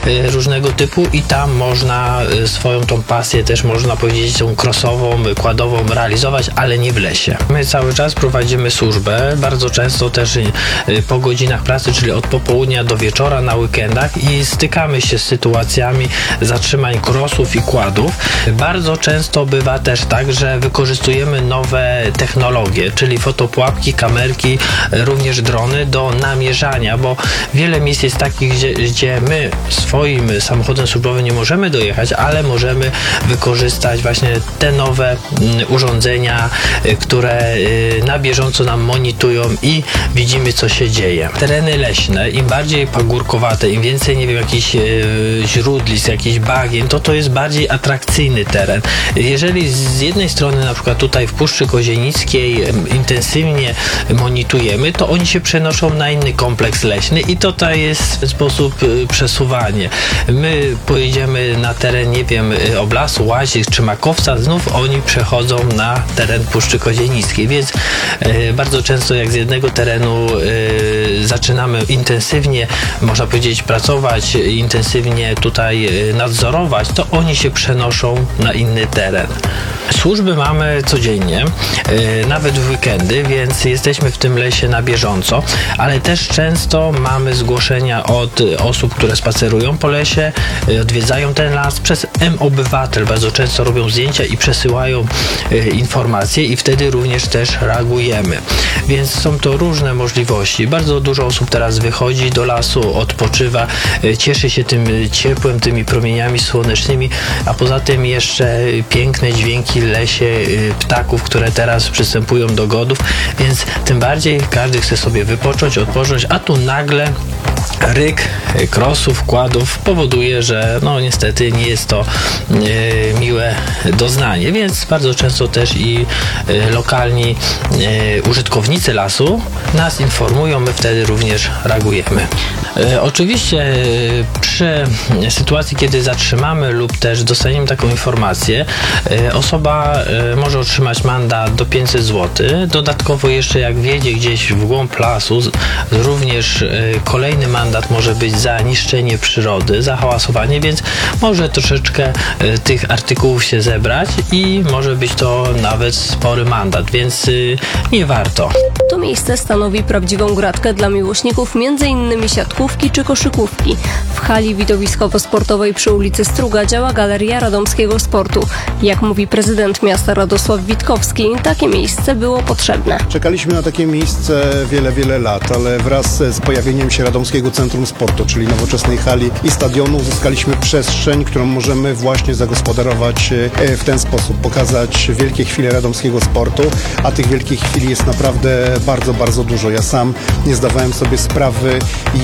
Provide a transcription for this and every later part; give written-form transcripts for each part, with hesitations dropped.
różnego typu i tam można swoją tą pasję też, można powiedzieć, tą crossową, kładową realizować, ale nie w lesie. My cały czas prowadzimy służbę, bardzo często też po godzinach pracy, czyli od popołudnia do wieczora na weekendach i stykamy się z sytuacjami zatrzymań crossów i kładów. Bardzo często bywa też tak, że wykorzystujemy nowe technologie, czyli fotopułapki, kamerki, również drony do namierzania, bo wiele miejsc jest takich, gdzie my swoim samochodem służbowym nie możemy dojechać, ale możemy wykorzystać właśnie te nowe urządzenia, które na bieżąco nam monitorują i widzimy, co się dzieje. Tereny leśne, im bardziej pagórkowate, im więcej, nie wiem, jakichś źródlisk, jakichś bagien, to jest bardziej atrakcyjny teren. Jeżeli z jednej strony na przykład tutaj w Puszczy Kozienickiej intensywnie monitorujemy, to oni się przenoszą na inny kompleks leśny i tutaj jest w ten sposób przesuwanie. My pojedziemy na teren, nie wiem, Oblasu, Łazisk czy Makowca, znów oni przechodzą na teren Puszczy Kozienickiej, więc bardzo często jak z jednego terenu zaczynamy intensywnie, można powiedzieć, pracować, intensywnie tutaj nadzorować, to oni się przenoszą na inny teren. Służby mamy codziennie, nawet w weekendy, więc jesteśmy w tym lesie na bieżąco, ale też często mamy zgłoszenia od osób, które spacerują po lesie, odwiedzają ten las. Przez mObywatel bardzo często robią zdjęcia i przesyłają informacje i wtedy również też reagujemy. Więc są to różne możliwości. Bardzo dużo osób teraz wychodzi do lasu, odpoczywa, cieszy się tym ciepłem, tymi promieniami słonecznymi, a poza tym jeszcze piękne dźwięki w lesie, ptaków, które teraz przystępują do godów, więc tym bardziej każdy chce sobie wypocząć, odpocząć, a tu nagle ryk crossów, kładów powoduje, że no niestety nie jest to miłe doznanie, więc bardzo często też i lokalni użytkownicy lasu nas informują, my wtedy również reagujemy. Oczywiście przy sytuacji, kiedy zatrzymamy lub też dostaniemy taką informację, osoba może otrzymać mandat do 500 zł. Dodatkowo jeszcze jak wjedzie gdzieś w głąb lasu, również kolejny mandat może być za niszczenie przyrody, za hałasowanie, więc może troszeczkę tych artykułów się zebrać i może być to nawet spory mandat, więc nie warto. To miejsce stanowi prawdziwą gratkę dla miłośników m.in. siatkówki czy koszykówki. W hali widowiskowo-sportowej przy ulicy Struga działa Galeria Radomskiego Sportu. Jak mówi prezydent miasta Radosław Witkowski, takie miejsce było potrzebne. Czekaliśmy na takie miejsce wiele lat, ale wraz z pojawieniem się Radomskiego Centrum Sportu, czyli nowoczesnej hali i stadionu, uzyskaliśmy przestrzeń, którą możemy właśnie zagospodarować w ten sposób, pokazać wielkie chwile radomskiego sportu, a tych wielkich chwil jest naprawdę bardzo dużo. Ja sam nie zdawałem sobie sprawy,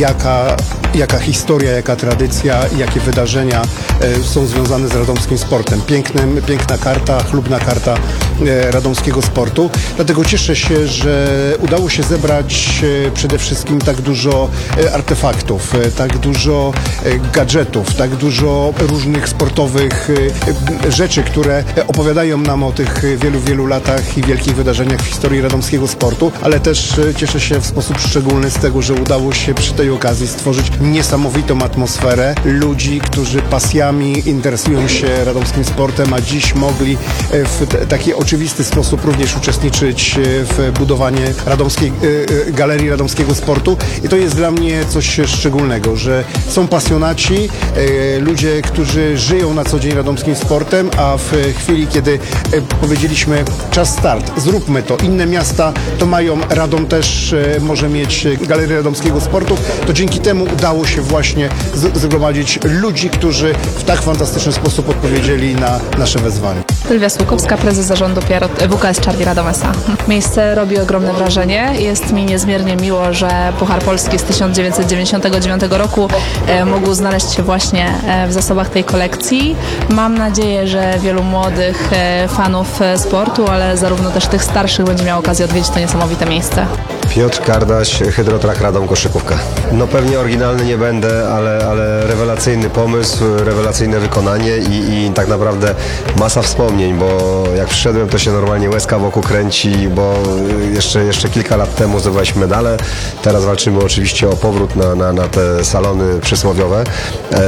jaka historia, jaka tradycja, jakie wydarzenia są związane z radomskim sportem. Piękna karta, chlubna karta radomskiego sportu. Dlatego cieszę się, że udało się zebrać przede wszystkim tak dużo artefaktów, tak dużo gadżetów, tak dużo różnych sportowych rzeczy, które opowiadają nam o tych wielu latach i wielkich wydarzeniach w historii radomskiego sportu, ale też cieszę się w sposób szczególny z tego, że udało się przy tej okazji stworzyć niesamowitą atmosferę ludzi, którzy pasjami interesują się radomskim sportem, a dziś mogli w taki oczywisty sposób również uczestniczyć w budowaniu Galerii Radomskiego Sportu i to jest dla mnie coś szczególnego, że są pasjonaci, ludzie, którzy żyją na co dzień radomskim sportem, a w chwili, kiedy powiedzieliśmy czas start, zróbmy to, inne miasta to mają, Radom też może mieć Galerię Radomskiego Sportu, to dzięki temu udało się właśnie zgromadzić ludzi, którzy w tak fantastyczny sposób odpowiedzieli na nasze wezwanie. Sylwia Słukowska, prezes zarządu WKS Charlie Radom S.A. Miejsce robi ogromne wrażenie. Jest mi niezmiernie miło, że Puchar Polski z 1999 roku mógł znaleźć się właśnie w zasobach tej kolekcji. Mam nadzieję, że wielu młodych fanów sportu, ale zarówno też tych starszych będzie miało okazję odwiedzić to niesamowite miejsce. Piotr Kardaś, Hydrotrak Radom Koszykówka. No pewnie oryginalny nie będę, ale rewelacyjny pomysł, rewelacyjne wykonanie i tak naprawdę masa wspomnień, bo jak przyszedłem, to się normalnie łezka wokół kręci, bo jeszcze kilka lat temu zdobywaliśmy medale. Teraz walczymy oczywiście o powrót na te salony przysłowiowe.